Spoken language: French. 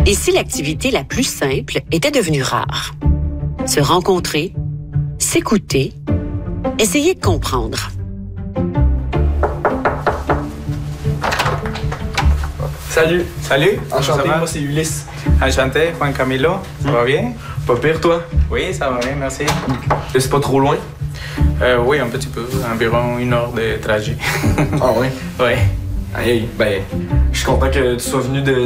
Et si l'activité la plus simple était devenue rare? Se rencontrer, s'écouter, essayer de comprendre. Salut. Salut. Enchanté, moi c'est Ulysse. Enchanté, Juan Camilo. Ça va bien? Pas pire, toi? Oui, ça va bien, merci. C'est pas trop loin? Oui, un petit peu. Environ 1 heure de trajet. Ah oui? Oui. Aïe, ben, je suis content que tu sois venu de